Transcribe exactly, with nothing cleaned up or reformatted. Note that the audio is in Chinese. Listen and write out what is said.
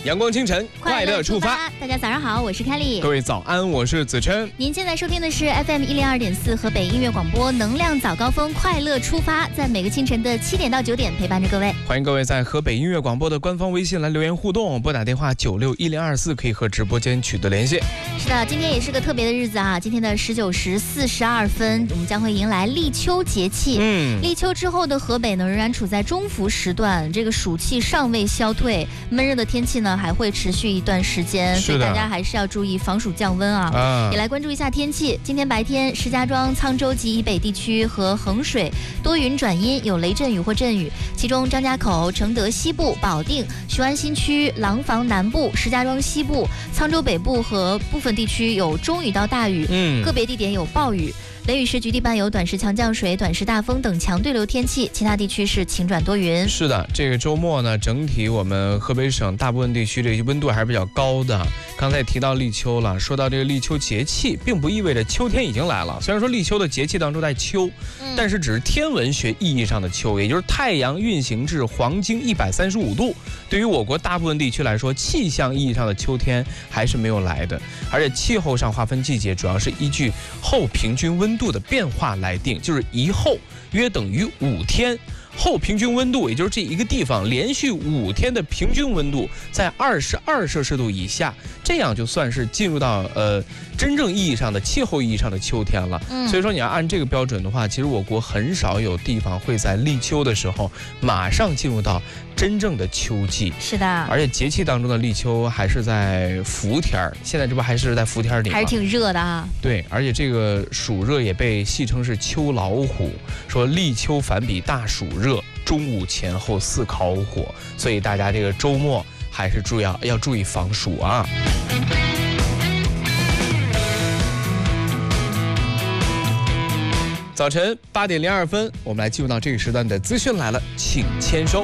阳光清晨，快乐出发。 大家早上好，我是凯莉。 各位早安，我是子琛。 您现在收听的是 F M 一零二点四河北音乐广播，能量早高峰，快乐出发，在每个清晨的七点到九点陪伴着各位。 欢迎各位在河北音乐广播的官方微信来留言互动，拨打电话九六一零二四可以和直播间取得联系。 是的，今天也是个特别的日子啊！今天的十九时四十二分，我们将会迎来立秋节气。嗯，立秋之后的河北呢，仍然处在中伏时段，这个暑气尚未消退，闷热的天气呢还会持续一段时间，所以大家还是要注意防暑降温啊。啊也来关注一下天气。今天白天，石家庄、沧州及以北地区和衡水多云转阴，有雷阵雨或阵雨。其中张家口、承德西部、保定、雄安新区、廊坊南部、石家庄西部、沧州北部和部分地区有中雨到大雨，嗯，个别地点有暴雨。雷雨时局地伴有短时强降水、短时大风等强对流天气，其他地区是晴转多云。 是的，这个周末呢，整体我们河北省大部分地区这些温度还是比较高的。刚才也提到立秋了，说到这个立秋节气，并不意味着秋天已经来了。虽然说立秋的节气当中带秋，嗯、但是只是天文学意义上的秋，也就是太阳运行至黄经一百三十五度。对于我国大部分地区来说，气象意义上的秋天还是没有来的。而且气候上划分季节，主要是依据后平均温度的变化来定，就是一后约等于五天。后平均温度，也就是这一个地方连续五天的平均温度在二十二摄氏度以下，这样就算是进入到呃真正意义上的气候意义上的秋天了。嗯、所以说你要按这个标准的话，其实我国很少有地方会在立秋的时候马上进入到真正的秋季。 是的， 而且节气当中的立秋还是在伏天儿，现在这不还是在伏天里吗？ 还是挺热的啊。 对，而且这个暑热也被戏称是秋老虎，说立秋反比大暑热，中午前后似烤火，所以大家这个周末还是注意要要注意防暑啊。早晨八点零二分，我们来进入到这个时段的资讯来了，请签收。